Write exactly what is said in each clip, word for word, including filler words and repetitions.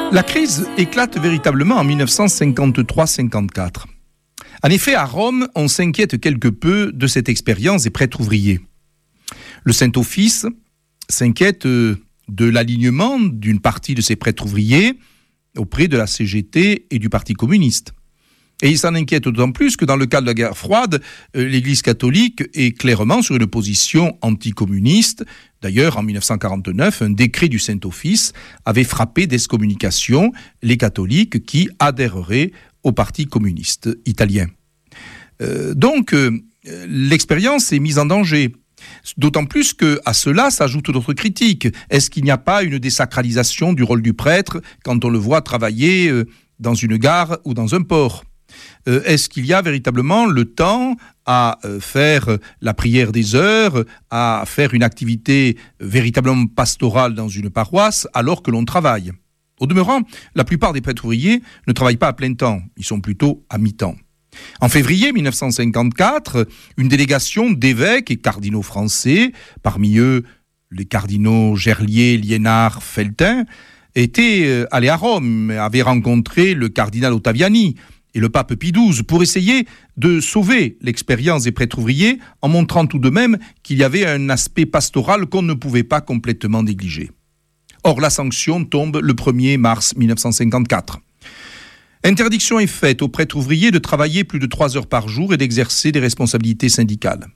La crise éclate véritablement en dix-neuf cent cinquante-trois cinquante-quatre. En effet, à Rome, on s'inquiète quelque peu de cette expérience des prêtres ouvriers. Le Saint-Office s'inquiète de l'alignement d'une partie de ces prêtres ouvriers auprès de la C G T et du Parti communiste. Et il s'en inquiète d'autant plus que dans le cadre de la guerre froide, l'Église catholique est clairement sur une position anticommuniste. D'ailleurs, en dix-neuf cent quarante-neuf, un décret du Saint-Office avait frappé d'excommunication les catholiques qui adhéreraient au Parti communiste italien. Euh, donc, euh, l'expérience est mise en danger. D'autant plus qu'à cela s'ajoutent d'autres critiques. Est-ce qu'il n'y a pas une désacralisation du rôle du prêtre quand on le voit travailler euh, dans une gare ou dans un port ? Euh, est-ce qu'il y a véritablement le temps à euh, faire la prière des heures, à faire une activité véritablement pastorale dans une paroisse alors que l'on travaille ? Au demeurant, la plupart des prêtres ouvriers ne travaillent pas à plein temps, ils sont plutôt à mi-temps. En février dix-neuf cent cinquante-quatre, une délégation d'évêques et cardinaux français, parmi eux les cardinaux Gerlier, Liénard, Feltin, était allé à Rome, avait rencontré le cardinal Ottaviani et le pape Pie douze pour essayer de sauver l'expérience des prêtres ouvriers en montrant tout de même qu'il y avait un aspect pastoral qu'on ne pouvait pas complètement négliger. Or, la sanction tombe le premier mars dix-neuf cent cinquante-quatre. Interdiction est faite aux prêtres ouvriers de travailler plus de trois heures par jour et d'exercer des responsabilités syndicales.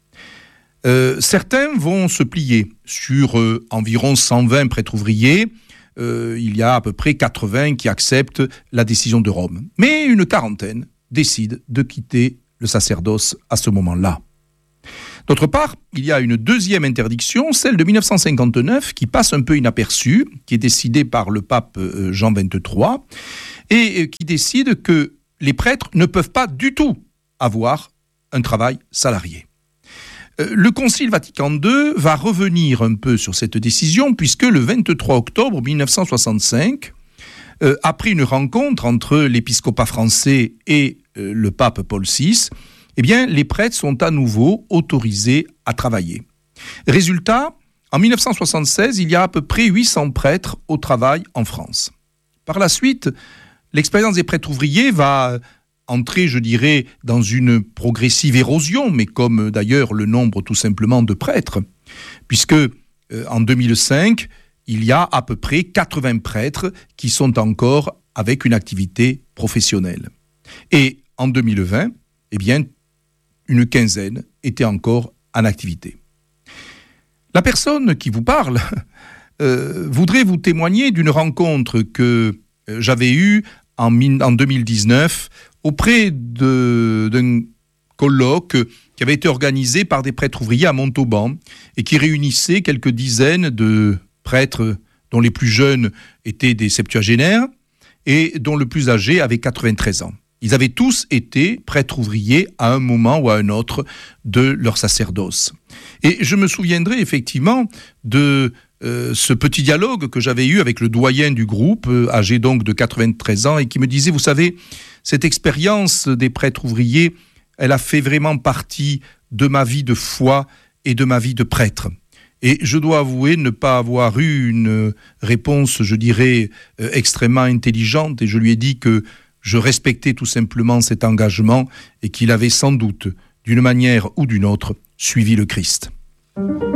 Euh, certains vont se plier. Sur euh, environ cent vingt prêtres ouvriers, euh, il y a à peu près quatre-vingts qui acceptent la décision de Rome. Mais une quarantaine décide de quitter le sacerdoce à ce moment-là. D'autre part, il y a une deuxième interdiction, celle de dix-neuf cent cinquante-neuf, qui passe un peu inaperçue, qui est décidée par le pape Jean vingt-trois, et qui décide que les prêtres ne peuvent pas du tout avoir un travail salarié. Le Concile Vatican deux va revenir un peu sur cette décision, puisque le vingt-trois octobre dix-neuf cent soixante-cinq, euh, après une rencontre entre l'épiscopat français et euh, le pape Paul six, eh bien, les prêtres sont à nouveau autorisés à travailler. Résultat, en dix-neuf cent soixante-seize, il y a à peu près huit cents prêtres au travail en France. Par la suite, l'expérience des prêtres ouvriers va entrer, je dirais, dans une progressive érosion, mais comme d'ailleurs le nombre tout simplement de prêtres, puisque euh, en deux mille cinq, il y a à peu près quatre-vingts prêtres qui sont encore avec une activité professionnelle. Et en deux mille vingt, eh bien, une quinzaine étaient encore en activité. La personne qui vous parle euh, voudrait vous témoigner d'une rencontre que euh, j'avais eue en, en deux mille dix-neuf auprès de, d'un colloque qui avait été organisé par des prêtres ouvriers à Montauban et qui réunissait quelques dizaines de prêtres dont les plus jeunes étaient des septuagénaires et dont le plus âgé avait quatre-vingt-treize ans. Ils avaient tous été prêtres ouvriers à un moment ou à un autre de leur sacerdoce. Et je me souviendrai effectivement de euh, ce petit dialogue que j'avais eu avec le doyen du groupe, euh, âgé donc de quatre-vingt-treize ans, et qui me disait, vous savez, cette expérience des prêtres ouvriers, elle a fait vraiment partie de ma vie de foi et de ma vie de prêtre. Et je dois avouer ne pas avoir eu une réponse, je dirais, euh, extrêmement intelligente, et je lui ai dit que je respectais tout simplement cet engagement et qu'il avait sans doute, d'une manière ou d'une autre, suivi le Christ.